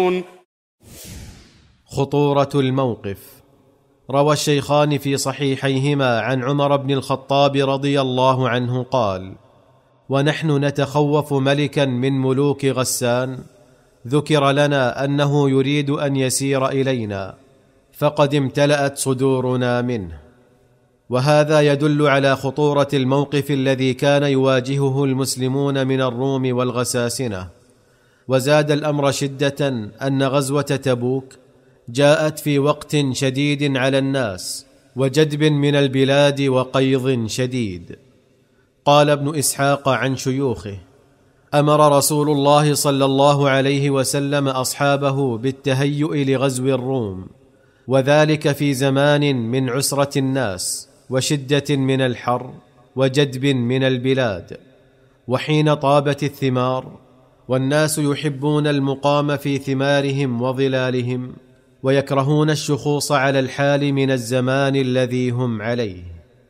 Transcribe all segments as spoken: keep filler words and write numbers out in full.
خطورة الموقف. روى الشيخان في صحيحيهما عن عمر بن الخطاب رضي الله عنه قال: ونحن نتخوف ملكا من ملوك غسان، ذكر لنا أنه يريد أن يسير إلينا، فقد امتلأت صدورنا منه. وهذا يدل على خطورة الموقف الذي كان يواجهه المسلمون من الروم والغساسنة. وزاد الأمر شدة أن غزوة تبوك جاءت في وقت شديد على الناس، وجدب من البلاد وقيض شديد. قال ابن إسحاق عن شيوخه: أمر رسول الله صلى الله عليه وسلم أصحابه بالتهيؤ لغزو الروم، وذلك في زمان من عسرة الناس وشدة من الحر وجدب من البلاد، وحين طابت الثمار والناس يحبون المقام في ثمارهم وظلالهم، ويكرهون الشخوص على الحال من الزمان الذي هم عليه.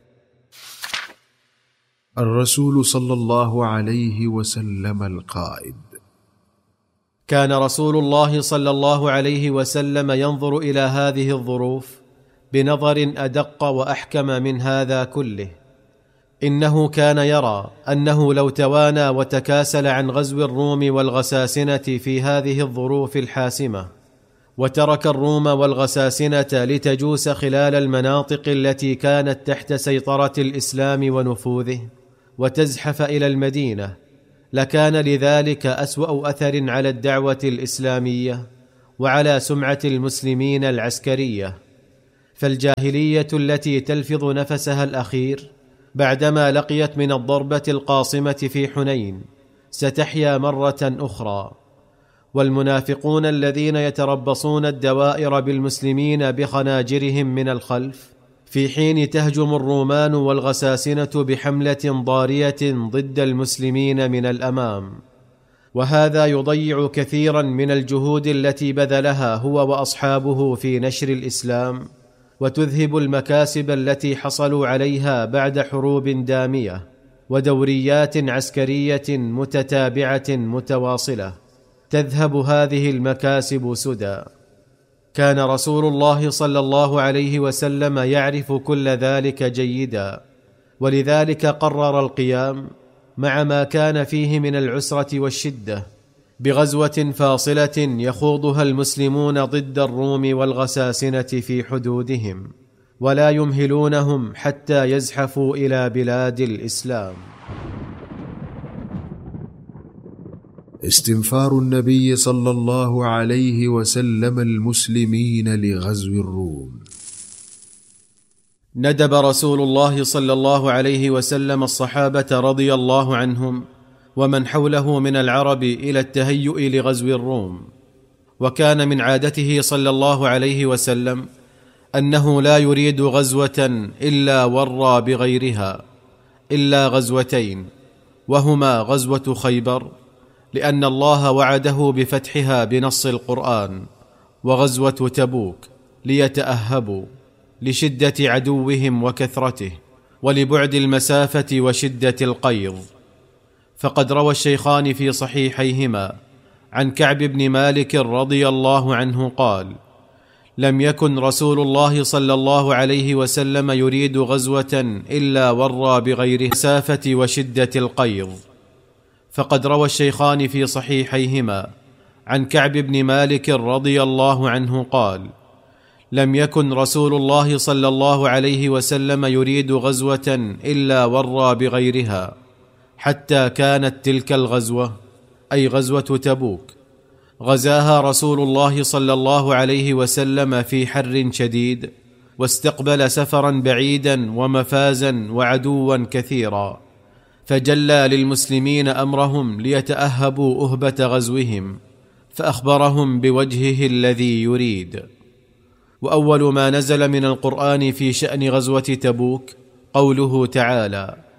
الرسول صلى الله عليه وسلم القائد. كان رسول الله صلى الله عليه وسلم ينظر إلى هذه الظروف بنظر أدق وأحكم من هذا كله. إنه كان يرى أنه لو توانى وتكاسل عن غزو الروم والغساسنة في هذه الظروف الحاسمة، وترك الروم والغساسنة لتجوس خلال المناطق التي كانت تحت سيطرة الإسلام ونفوذه وتزحف إلى المدينة، لكان لذلك أسوأ أثر على الدعوة الإسلامية وعلى سمعة المسلمين العسكرية. فالجاهلية التي تلفظ نفسها الأخير بعدما لقيت من الضربة القاصمة في حنين ستحيا مرة أخرى، والمنافقون الذين يتربصون الدوائر بالمسلمين بخناجرهم من الخلف في حين تهجم الرومان والغساسنة بحملة ضارية ضد المسلمين من الأمام. وهذا يضيع كثيرا من الجهود التي بذلها هو وأصحابه في نشر الإسلام، وتذهب المكاسب التي حصلوا عليها بعد حروب دامية ودوريات عسكرية متتابعة متواصلة. تذهب هذه المكاسب سدى. كان رسول الله صلى الله عليه وسلم يعرف كل ذلك جيدا، ولذلك قرر القيام مع ما كان فيه من العسرة والشدة بغزوة فاصلة يخوضها المسلمون ضد الروم والغساسنة في حدودهم، ولا يمهلونهم حتى يزحفوا إلى بلاد الإسلام. استنفار النبي صلى الله عليه وسلم المسلمين لغزو الروم. ندب رسول الله صلى الله عليه وسلم الصحابة رضي الله عنهم ومن حوله من العرب إلى التهيؤ لغزو الروم. وكان من عادته صلى الله عليه وسلم أنه لا يريد غزوة إلا ورى بغيرها، إلا غزوتين، وهما غزوة خيبر لأن الله وعده بفتحها بنص القرآن، وغزوة تبوك ليتأهبوا لشدة عدوهم وكثرته ولبعد المسافة وشدة القيض. فقد روى الشيخان في صحيحيهما عن كعب بن مالك رضي الله عنه قال: لم يكن رسول الله صلى الله عليه وسلم يريد غزوة إلا ورى بغير مسافة وشدة القيض. فقد روى الشيخان في صحيحيهما عن كعب بن مالك رضي الله عنه قال: لم يكن رسول الله صلى الله عليه وسلم يريد غزوة إلا ورى بغيرها، حتى كانت تلك الغزوة أي غزوة تبوك غزاها رسول الله صلى الله عليه وسلم في حر شديد، واستقبل سفرا بعيدا ومفازا وعدوا كثيرا، فجلى للمسلمين أمرهم ليتأهبوا أهبة غزوهم، فأخبرهم بوجهه الذي يريد. وأول ما نزل من القرآن في شأن غزوة تبوك قوله تعالى: